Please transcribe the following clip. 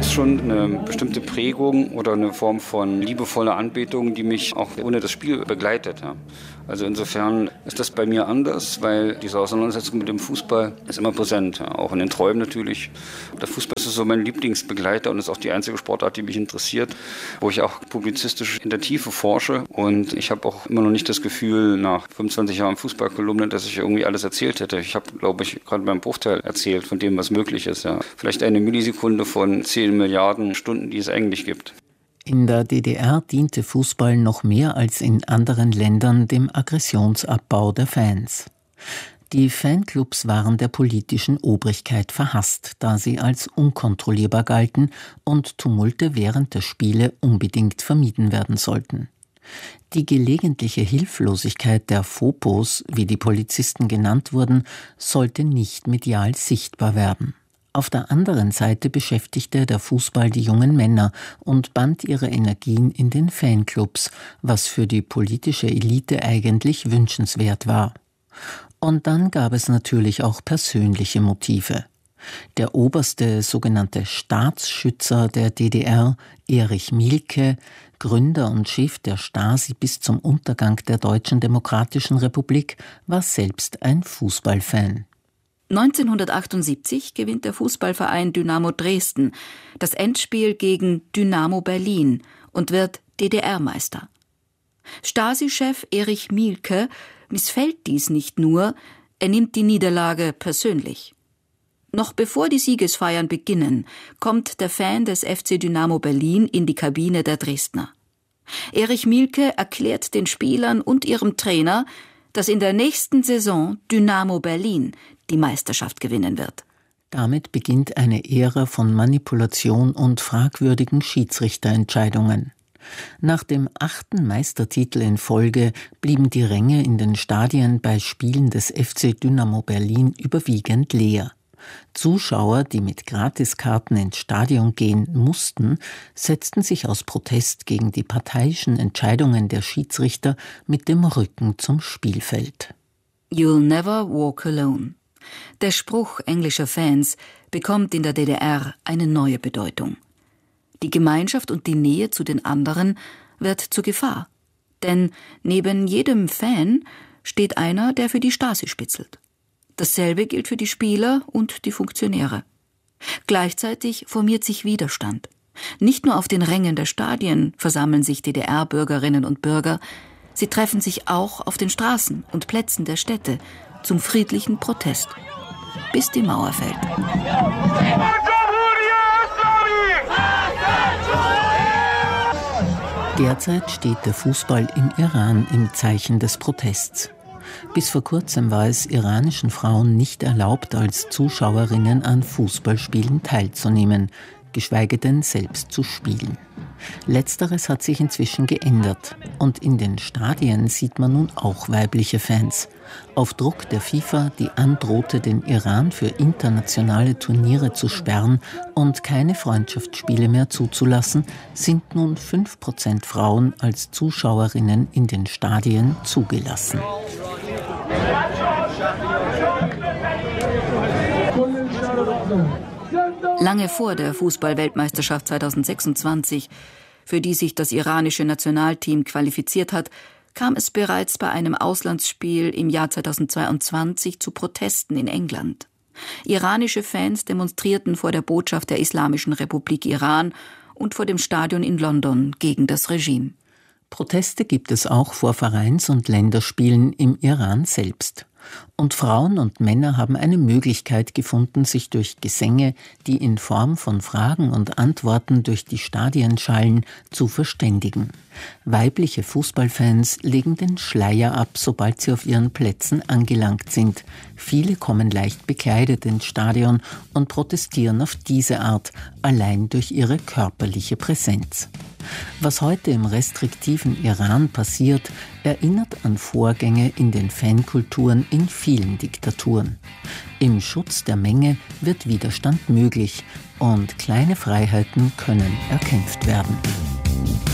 ist schon eine bestimmte Prägung oder eine Form von liebevoller Anbetung, die mich auch ohne das Spiel begleitet. Ja. Also insofern ist das bei mir anders, weil diese Auseinandersetzung mit dem Fußball ist immer präsent, ja. Auch in den Träumen natürlich. Der Fußball ist so mein Lieblingsbegleiter und ist auch die einzige Sportart, die mich interessiert, wo ich auch publizistisch in der Tiefe forsche. Und ich habe auch immer noch nicht das Gefühl, nach 25 Jahren Fußballkolumne, dass ich irgendwie alles erzählt hätte. Ich habe, glaube ich, gerade beim Bruchteil erzählt von dem, was möglich ist. Ja. Vielleicht eine Millisekunde von 10 Milliarden Stunden, die es eigentlich gibt. In der DDR diente Fußball noch mehr als in anderen Ländern dem Aggressionsabbau der Fans. Die Fanclubs waren der politischen Obrigkeit verhasst, da sie als unkontrollierbar galten und Tumulte während der Spiele unbedingt vermieden werden sollten. Die gelegentliche Hilflosigkeit der Fopos, wie die Polizisten genannt wurden, sollte nicht medial sichtbar werden. Auf der anderen Seite beschäftigte der Fußball die jungen Männer und band ihre Energien in den Fanclubs, was für die politische Elite eigentlich wünschenswert war. Und dann gab es natürlich auch persönliche Motive. Der oberste sogenannte Staatsschützer der DDR, Erich Mielke, Gründer und Chef der Stasi bis zum Untergang der Deutschen Demokratischen Republik, war selbst ein Fußballfan. 1978 gewinnt der Fußballverein Dynamo Dresden das Endspiel gegen Dynamo Berlin und wird DDR-Meister. Stasi-Chef Erich Mielke missfällt dies nicht nur, er nimmt die Niederlage persönlich. Noch bevor die Siegesfeiern beginnen, kommt der Fan des FC Dynamo Berlin in die Kabine der Dresdner. Erich Mielke erklärt den Spielern und ihrem Trainer, dass in der nächsten Saison Dynamo Berlin die Meisterschaft gewinnen wird. Damit beginnt eine Ära von Manipulation und fragwürdigen Schiedsrichterentscheidungen. Nach dem 8. Meistertitel in Folge blieben die Ränge in den Stadien bei Spielen des FC Dynamo Berlin überwiegend leer. Zuschauer, die mit Gratiskarten ins Stadion gehen mussten, setzten sich aus Protest gegen die parteiischen Entscheidungen der Schiedsrichter mit dem Rücken zum Spielfeld. You'll never walk alone. Der Spruch englischer Fans bekommt in der DDR eine neue Bedeutung. Die Gemeinschaft und die Nähe zu den anderen wird zur Gefahr. Denn neben jedem Fan steht einer, der für die Stasi spitzelt. Dasselbe gilt für die Spieler und die Funktionäre. Gleichzeitig formiert sich Widerstand. Nicht nur auf den Rängen der Stadien versammeln sich DDR-Bürgerinnen und Bürger, sie treffen sich auch auf den Straßen und Plätzen der Städte zum friedlichen Protest, bis die Mauer fällt. Derzeit steht der Fußball im Iran im Zeichen des Protests. Bis vor kurzem war es iranischen Frauen nicht erlaubt, als Zuschauerinnen an Fußballspielen teilzunehmen, geschweige denn selbst zu spielen. Letzteres hat sich inzwischen geändert und in den Stadien sieht man nun auch weibliche Fans. Auf Druck der FIFA, die androhte, den Iran für internationale Turniere zu sperren und keine Freundschaftsspiele mehr zuzulassen, sind nun 5% Frauen als Zuschauerinnen in den Stadien zugelassen. Lange vor der Fußball-Weltmeisterschaft 2026, für die sich das iranische Nationalteam qualifiziert hat, kam es bereits bei einem Auslandsspiel im Jahr 2022 zu Protesten in England. Iranische Fans demonstrierten vor der Botschaft der Islamischen Republik Iran und vor dem Stadion in London gegen das Regime. Proteste gibt es auch vor Vereins- und Länderspielen im Iran selbst. Und Frauen und Männer haben eine Möglichkeit gefunden, sich durch Gesänge, die in Form von Fragen und Antworten durch die Stadien schallen, zu verständigen. Weibliche Fußballfans legen den Schleier ab, sobald sie auf ihren Plätzen angelangt sind. Viele kommen leicht bekleidet ins Stadion und protestieren auf diese Art, allein durch ihre körperliche Präsenz. Was heute im restriktiven Iran passiert, erinnert an Vorgänge in den Fankulturen in vielen Diktaturen. Im Schutz der Menge wird Widerstand möglich und kleine Freiheiten können erkämpft werden.